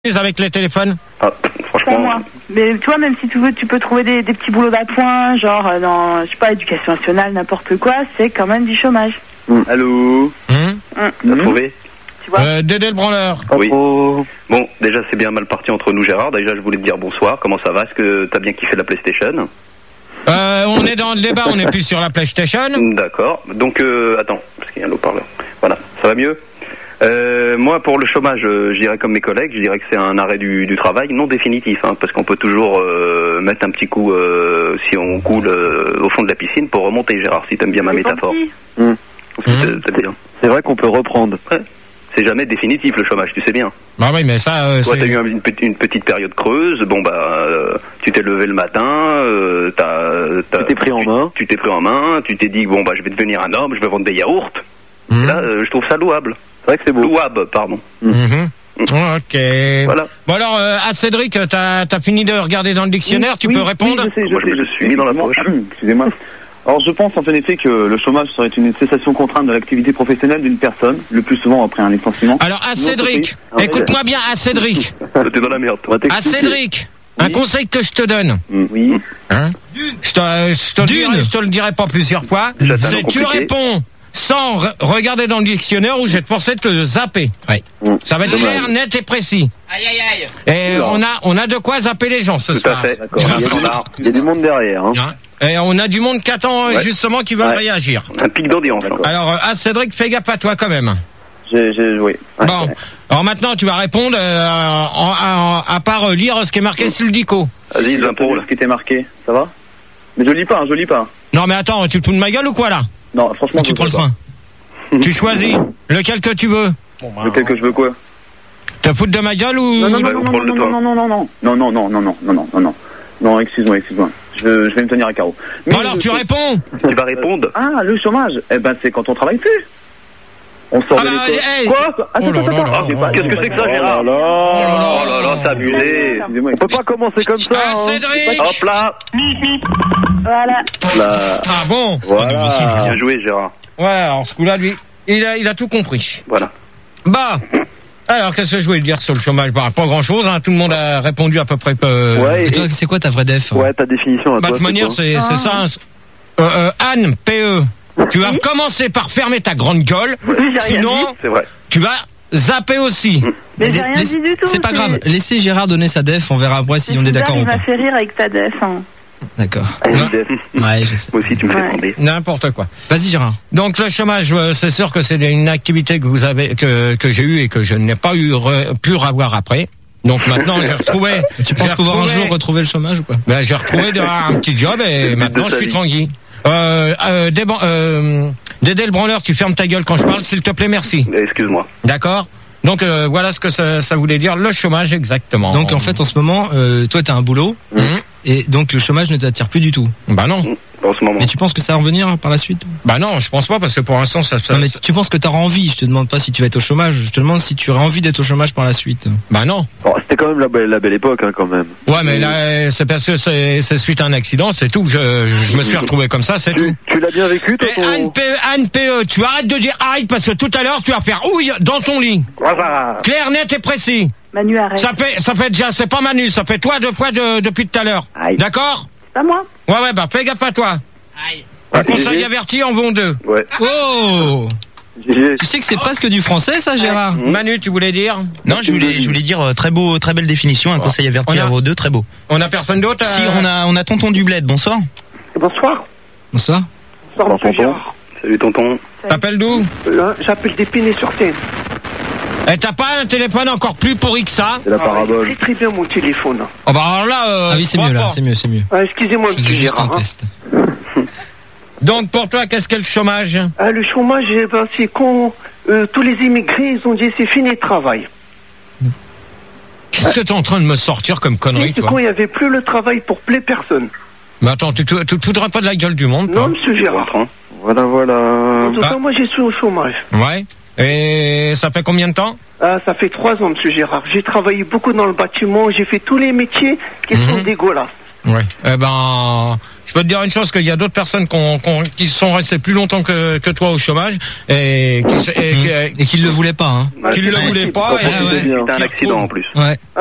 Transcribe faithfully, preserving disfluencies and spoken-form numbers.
Avec les téléphones. Ah, franchement. Pas moi. Mais tu vois, même si tu veux, tu peux trouver des, des petits boulots d'appoint, genre euh, dans, je sais pas, éducation nationale, n'importe quoi, c'est quand même du chômage. Mmh. Allô. Mmh. Mmh. T'as trouvé? Tu vois euh, Dédé le branleur. Oui. Bon, déjà c'est bien mal parti entre nous, Gérard. Déjà je voulais te dire bonsoir. Comment ça va? Est-ce que t'as bien kiffé la PlayStation? Euh, on est dans le débat, on n'est plus sur la PlayStation. D'accord. Donc, euh, attends, parce qu'il y a un haut-parleur. Voilà, ça va mieux? Euh, moi, pour le chômage, euh, je dirais comme mes collègues, je dirais que c'est un arrêt du, du travail non définitif, hein, parce qu'on peut toujours euh, mettre un petit coup, euh, si on coule euh, au fond de la piscine, pour remonter, Gérard, si t'aimes bien ma métaphore. Mmh. Mmh. C'est, c'est vrai qu'on peut reprendre. Ouais. C'est jamais définitif le chômage, tu sais bien. Bah oui, mais ça. Euh, Toi, c'est... t'as eu une, une petite période creuse. Bon bah, euh, tu t'es levé le matin, euh, t'as, t'as, tu t'es pris en main. Tu t'es pris en main. Tu t'es dit bon bah, je vais devenir un homme, je vais vendre des yaourts. Mmh. Là, euh, je trouve ça louable. C'est vrai que c'est beau. Louable, pardon. Mmh. Mmh. Ok. Voilà. Bon alors, euh, à Cédric, t'as, t'as fini de regarder dans le dictionnaire, oui, tu oui, peux répondre? Oui, je sais, je Moi, sais, je me suis mis dans la poche. Excusez-moi. Alors, je pense en effet que le chômage serait une cessation contrainte de l'activité professionnelle d'une personne, le plus souvent après un licenciement. Alors, à Cédric, écoute-moi bien, à Cédric. T'es dans la merde, toi. À Cédric, oui. Un conseil que je te donne. Oui. Hein? Je te, je te, dirai, je te le dirai pas plusieurs fois. C'est tu réponds sans re- regarder dans le dictionnaire ou je vais te forcer de te zapper. Oui. Mmh. Ça va être clair, net et précis. Aïe aïe aïe. Et Oula. on a on a de quoi zapper les gens ce Tout soir. À fait. D'accord. Il, y a du, il y a du monde derrière. Hein. Hein? Et on a du monde qui attend ouais. justement qui veulent ouais. réagir. Un pic d'audience. Alors à Cédric, fais gaffe à toi quand même. J'ai, j'ai joué. Ouais. Bon. Alors maintenant tu vas répondre euh, en, en, à part lire ce qui est marqué mmh. sur le dico. Vas-y, l'impôt là. Ce qui était marqué, ça va? Mais je lis pas, hein, je lis pas. Non mais attends, tu te fous de ma gueule ou quoi là? Non, franchement. Tu prends le train. Tu choisis lequel que tu veux. Bon, bah, lequel que je veux quoi? Te foutre de ma gueule ou? Non non non non non non non non non non non non non non non non non non non excuse-moi excuse-moi je je vais me tenir à carreau. Mais bon alors tu réponds. Tu vas répondre. Ah le chômage eh ben c'est quand on travaille plus. On sort ah de bah, l'école. Hey. Quoi? Attends oh là attends là attends. Là, Qu'est-ce que c'est que ça Gérard? Oh là là oh là là c'est abusé. On peut pas commencer comme ça. Ah Cédric. Hop là. Voilà. Là. Ah bon. Voilà. Bien joué Gérard. Ouais alors ce coup-là lui. Il a, il a tout compris. Voilà. Bah, alors qu'est-ce que je voulais dire sur le chômage? Bah, pas grand-chose, hein. Tout le monde a répondu à peu près. Euh... Ouais. Et toi, c'est quoi ta vraie def? Ouais, ta définition. Bah, de toute manière, c'est, c'est ça. Hein. Euh, euh, Anne, P E, tu vas commencer par fermer ta grande gueule. Oui, sinon, c'est vrai. tu vas zapper aussi. Mais j'ai rien Laisse, dit du tout. C'est pas grave. Laissez Gérard donner sa def. On verra après si on est d'accord ou pas. Il m'a fait rire avec ta def. Hein. D'accord. Ouais, je sais. Moi aussi, tu me fais demander. N'importe quoi. Vas-y, Gérard. Donc, le chômage, c'est sûr que c'est une activité que vous avez, que, que j'ai eue et que je n'ai pas eu, re, pu revoir après. Donc, maintenant, j'ai retrouvé. Tu penses pouvoir retrouvé, un jour retrouver le chômage ou quoi? Ben, j'ai retrouvé un petit job et maintenant, je suis tranquille. Euh, euh, Déban, euh, Dédé le branleur, tu fermes ta gueule quand je parle, s'il te plaît, merci. Excuse-moi. D'accord? Donc, euh, voilà ce que ça, ça voulait dire, le chômage, exactement. Donc, en fait, en ce moment, euh, toi, t'as un boulot. Mmh. Et donc le chômage ne t'attire plus du tout. Bah non. En ce moment. Mais tu penses que ça va revenir par la suite? Bah non, je pense pas parce que pour l'instant ça se. Non mais tu penses que t'auras envie? Je te demande pas si tu vas être au chômage. Je te demande si tu aurais envie d'être au chômage par la suite. Bah non. Bon, c'était quand même la belle, la belle époque hein, quand même. Ouais mais là c'est parce que c'est, c'est suite à un accident, c'est tout. Je, je me suis retrouvé comme ça, c'est tu, tout. Tu l'as bien vécu toi? Et Anne P E, Anne P E, tu arrêtes de dire arrête parce que tout à l'heure tu vas faire ouille dans ton lit. Voilà. Clair, net et précis. Manu arrête. Ça fait, ça fait déjà, c'est pas Manu, ça fait toi deux fois de, depuis tout à l'heure. Aïe. D'accord? Pas moi. Ouais, ouais, bah fais gaffe à toi. Aïe. Un conseil averti en bon deux. Ouais. Oh! Tu sais que c'est presque du français, ça, Gérard? Mmh. Manu, tu voulais dire? Non, je voulais, je voulais dire euh, très beau, très belle définition. Un oh. conseil averti a... à vos deux, très beau. On a personne d'autre? Si, on a, on a Tonton du Bled. Bonsoir. Bonsoir. Bonsoir. Bonsoir, monsieur Gérard. Salut, tonton. T'appelles d'où? euh, J'appelle d'Épinay-sur-Seine. Et t'as pas un téléphone encore plus pourri que ça? C'est la parabole. Ah, très très bien mon téléphone. Oh bah alors là, euh, ah oui c'est mieux là, c'est mieux, c'est mieux. Ah, excusez-moi je monsieur juste Gérard. Un test. Donc pour toi, qu'est-ce qu'est le chômage? Ah, le chômage, ben, c'est quand euh, tous les immigrés ils ont dit c'est fini le travail. Qu'est-ce que t'es en train de me sortir comme connerie, toi? Quand il n'y avait plus le travail pour plein personne. Mais attends, tu te foudrais pas de la gueule du monde? Non, monsieur Gérard. Voilà, voilà. En tout cas, bah. moi j'ai suis au chômage. Ouais. Et ça fait combien de temps? Ah, ça fait trois ans, monsieur Gérard. J'ai travaillé beaucoup dans le bâtiment, j'ai fait tous les métiers qui mmh. sont dégueulasses. Ouais. Eh ben, je peux te dire une chose, qu'il y a d'autres personnes qu'on, qu'on, qui sont restées plus longtemps que, que toi au chômage et qui, et, mmh. et, et qui ne le voulaient pas. Hein. Qui ne le voulaient pas. Et, ouais, c'était un accident en plus. Ouais.